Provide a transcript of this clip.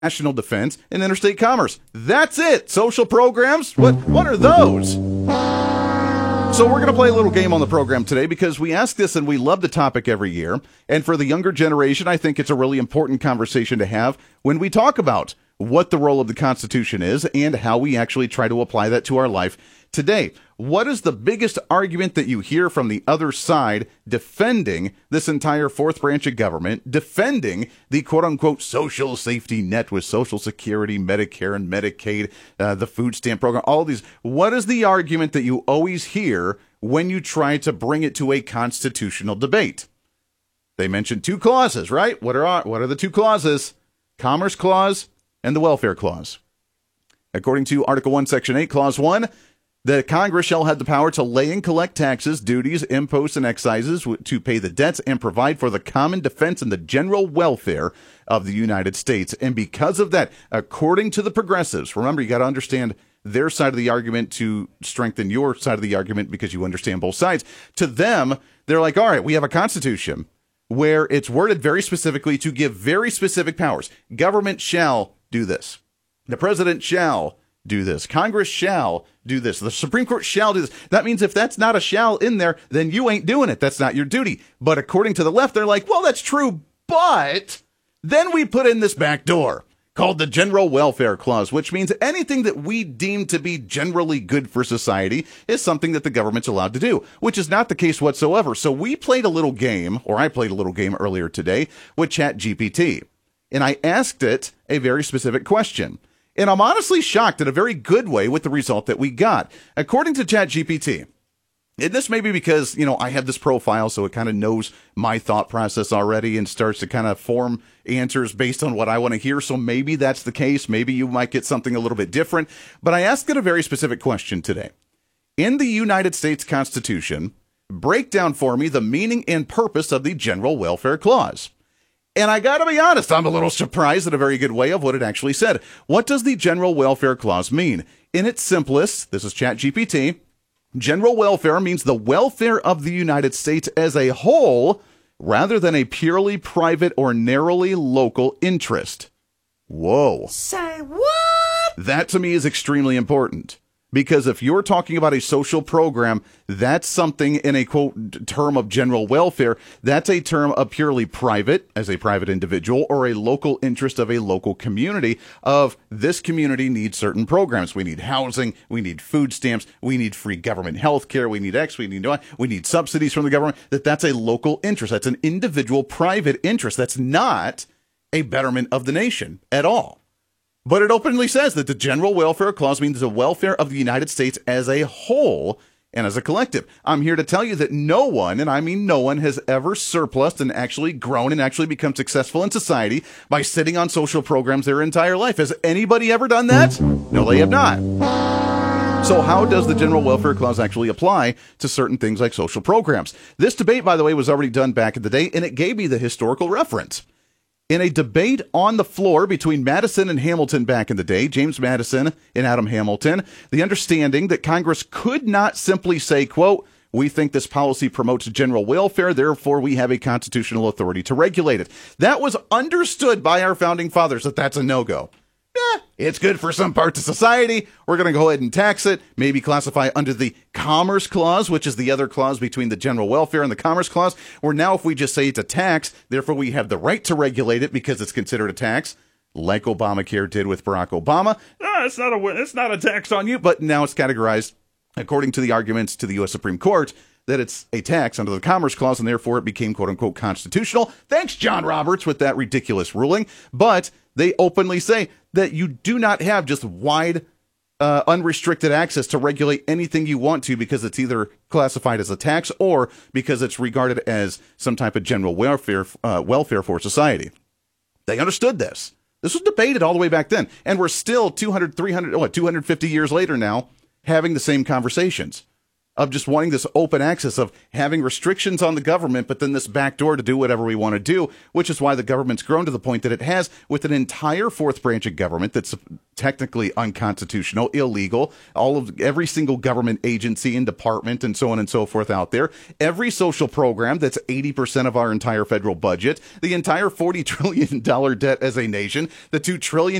national defense, and interstate commerce. That's it. Social programs? What are those? So we're going to play a little game on the program today because we ask this and we love the topic every year. And for the younger generation, I think it's a really important conversation to have when we talk about what the role of the Constitution is and how we actually try to apply that to our life today. What is the biggest argument that you hear from the other side defending this entire fourth branch of government, defending the quote-unquote social safety net with Social Security, Medicare, and Medicaid, the food stamp program, all these? What is the argument that you always hear when you try to bring it to a constitutional debate? They mentioned two clauses, right? What are the two clauses? Commerce Clause and the Welfare Clause. According to Article 1, Section 8, Clause 1, the Congress shall have the power to lay and collect taxes, duties, imposts, and excises to pay the debts and provide for the common defense and the general welfare of the United States. And because of that, according to the progressives, remember, you got to understand their side of the argument to strengthen your side of the argument because you understand both sides. To them, they're like, all right, we have a constitution where it's worded very specifically to give very specific powers. Government shall do this. The president shall do this. Congress shall do this. The Supreme Court shall do this. That means if that's not a shall in there, then you ain't doing it. That's not your duty. But according to the left, they're like, well, that's true, but then we put in this back door called the General Welfare Clause, which means anything that we deem to be generally good for society is something that the government's allowed to do, which is not the case whatsoever. So we played a little game, or I played a little game earlier today with ChatGPT, and I asked it a very specific question. And I'm honestly shocked in a very good way with the result that we got. According to ChatGPT, and this may be because, I have this profile, so it kind of knows my thought process already and starts to kind of form answers based on what I want to hear. So maybe that's the case. Maybe you might get something a little bit different. But I asked it a very specific question today. In the United States Constitution, break down for me the meaning and purpose of the General Welfare Clause. And I got to be honest, I'm a little surprised in a very good way of what it actually said. What does the General Welfare Clause mean? In its simplest, this is ChatGPT, general welfare means the welfare of the United States as a whole, rather than a purely private or narrowly local interest. Whoa. Say what? That to me is extremely important. Because if you're talking about a social program, that's something in a quote term of general welfare. That's a term of purely private, as a private individual, or a local interest of a local community of this community needs certain programs. We need housing. We need food stamps. We need free government health care. We need X. We need subsidies from the government. That's a local interest. That's an individual private interest. That's not a betterment of the nation at all. But it openly says that the General Welfare Clause means the welfare of the United States as a whole and as a collective. I'm here to tell you that no one, and I mean no one, has ever surplused and actually grown and actually become successful in society by sitting on social programs their entire life. Has anybody ever done that? No, they have not. So how does the General Welfare Clause actually apply to certain things like social programs? This debate, by the way, was already done back in the day, and it gave me the historical reference. In a debate on the floor between Madison and Hamilton back in the day, James Madison and Adam Hamilton, the understanding that Congress could not simply say, quote, we think this policy promotes general welfare, therefore we have a constitutional authority to regulate it. That was understood by our founding fathers that that's a no-go. It's good for some parts of society. We're going to go ahead and tax it, maybe classify under the Commerce Clause, which is the other clause between the general welfare and the Commerce Clause, where now if we just say it's a tax, therefore we have the right to regulate it because it's considered a tax, like Obamacare did with Barack Obama. It's not a tax on you, but now it's categorized, according to the arguments to the U.S. Supreme Court, that it's a tax under the Commerce Clause, and therefore it became quote-unquote constitutional. Thanks, John Roberts, with that ridiculous ruling. But they openly say that you do not have just wide, unrestricted access to regulate anything you want to because it's either classified as a tax or because it's regarded as some type of general welfare for society. They understood this. This was debated all the way back then. And we're still 250 years later now having the same conversations. of just wanting this open access, of having restrictions on the government, but then this backdoor to do whatever we want to do, which is why the government's grown to the point that it has, with an entire fourth branch of government that's technically unconstitutional, illegal, every single government agency and department and so on and so forth out there, every social program that's 80% of our entire federal budget, the entire $40 trillion debt as a nation, the $2 trillion